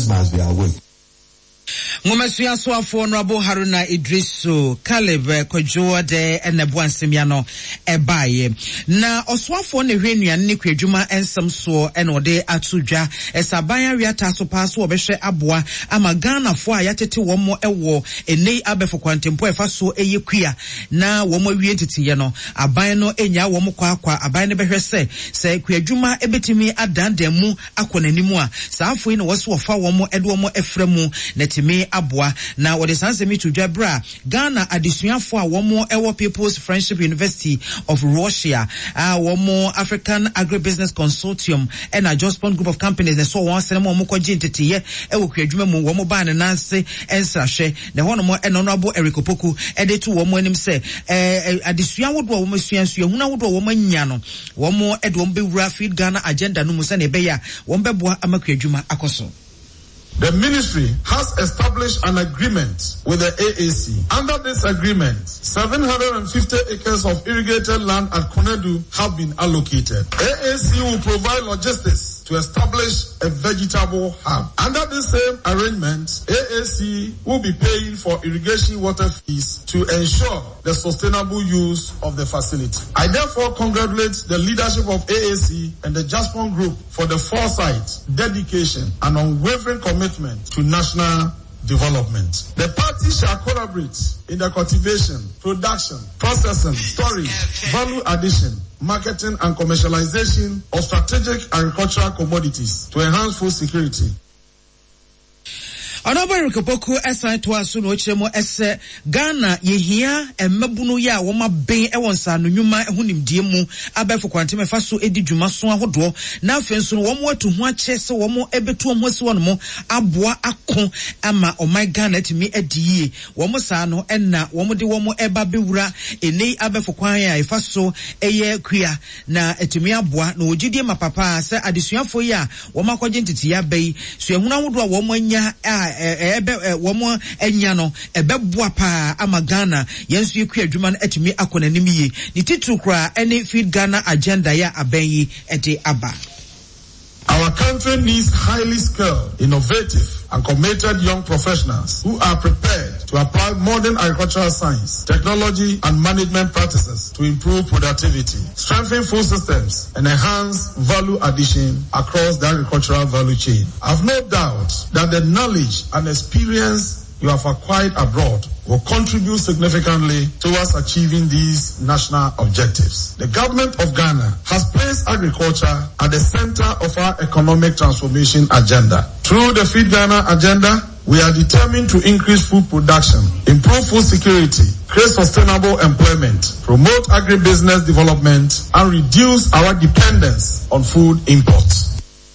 must be awake. Ngomasuya so afo Honorable Haruna Idrisu Caleb Kojo de Enebuansemiano ebaye na oswafo ne hwenuan ne kwadwuma ensem so ene ode atudwa esaban awiata so paso obehwe aboa ama Ghana fo a yatete womo ewo enei abefo kwantempo efa so eyekua na womo awie ntitiye no aban no enya womo kwakwa aban ne behwe se kwadwuma ebetimi adandemu akonanimu a saafo ine woso ofa womo ede womo efremu na timi aboa na wode sansemi tudwa bra Ghana adisuafo a womo ewo People's Friendship University of Russia womo African Agribusiness Consortium and a Jospon group of companies na so won sene mo kwaji ntetiye ewo kwadwuma mu womo ba ne nanse ensrahwe na hono mo Honorable Eric Opoku edetu womo anim se adisua wodo womo suansu ehuna wodo womo anya no womo ede womo bewura feed Ghana agenda no mu se ne beya womo beboa amakwadwuma akoso. The ministry has established an agreement with the AAC. Under this agreement, 750 acres of irrigated land at Konedu have been allocated. AAC will provide logistics to establish a vegetable hub. Under the same arrangement, AAC will be paying for irrigation water fees to ensure the sustainable use of the facility. I therefore congratulate the leadership of AAC and the Jaspon Group for the foresight, dedication, and unwavering commitment to national development. The party shall collaborate in the cultivation, production, processing, storage, value addition, marketing and commercialization of strategic agricultural commodities to enhance food security. Honorable Kopoku esan to aso no chemo ese Ghana yehia emabunu ya wo maben ewonsa no nwuma ehunimdie mu abefo kwanteme fa so edi dwuma so ahodo na afenso wo mo atu ho achese wo mo ebetu ho si wono mo aboa akon ama my Ghana timi adie wo mo sa no enna wo mo de wo mo eba bewura enei abefo kwan ya ifa so eye kua na etimi aboa na ogidie mapapa se adesuafo ya wo makwaje ntiti ya bai so ehuna ahodo wo mo anya womo enya no ebeboa pa ama Ghana yensu yeku adwuma no atimi akonanim yi ni titu kra any feed Ghana agenda ya abenyi ete aba. Our country needs highly skilled, innovative, and committed young professionals who are prepared to apply modern agricultural science, technology, and management practices to improve productivity, strengthen food systems, and enhance value addition across the agricultural value chain. I have no doubt that the knowledge and experience you have acquired abroad will contribute significantly towards achieving these national objectives. The government of Ghana has placed agriculture at the center of our economic transformation agenda. Through the Feed Ghana agenda, we are determined to increase food production, improve food security, create sustainable employment, promote agribusiness development, and reduce our dependence on food imports.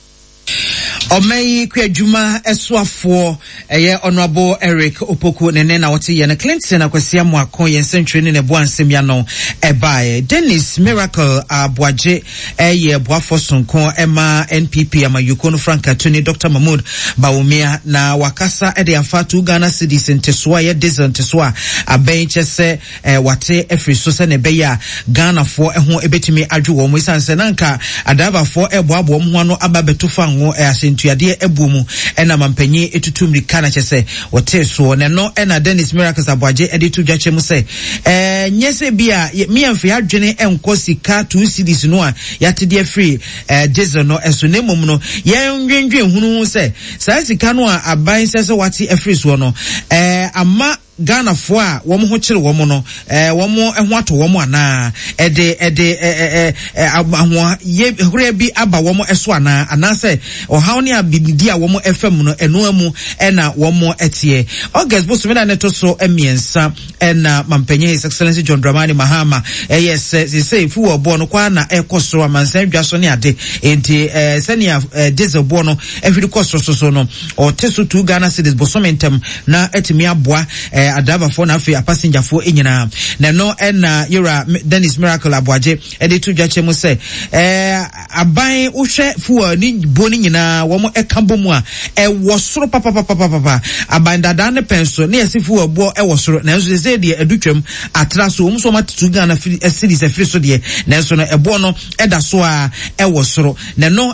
Omei kwadwuma eswafo Honorable Eric Opoku nene na wote ye na Clinton akwasia mu akon ye nsentwe ne boansem ya no ebae Dennis Miracle Aboaje boafo sonko ema NPP ama Yukono Franka Tony Dr. Mahmoud Bawumia na wakasa ede afatu Ghana cedis ntesoa ye diesel ntesoa abenche se wate efri so se ne beya Ghana fo ho ebetimi adwo wo mo isanse nanka adava fo eboabo mo ho no ababetufa ho asentuade ebumu ena mampanyi etutumri kana chese wote so ne no ena Dennis Miracles Aboaje editu dwache mu se nyese bia mi amfi adwene enko sika 2 cedis no a yatede free diesel no eso ne mom no yenwendwe hunu se sa sika no a aban sese wate free so no ama Ghana fo a wo mo ho kire wo mo no wo mo ho ato wo mo ana ede ahwa ye hore bi aba wo mo eso ana anase ohaw ne abidi a wo mo fm no eno amu ena wo mo etie August bo so me na neto so emiensa ena mampenye His Excellency John Dramani Mahama yes say fu wo bo no kwa na ekoso amansan dwa so ne ade enti senia diesel bo no ehwiri koso so no o teso 2 Ghana cedis bo so mentem na etimi aboa adava for na fe passenger for enyina na no na yura Dennis Miracle Aboaje editu dwache mu se aban uhwe fu ni boni nyina wo mo ekabo mu a wosoro papa aban dada ne penso ne yesifu obo wosoro na nso ze de edutwam atra so wo so matutu Ghana series efiri so de na nso no ebo no eda so a wosoro na no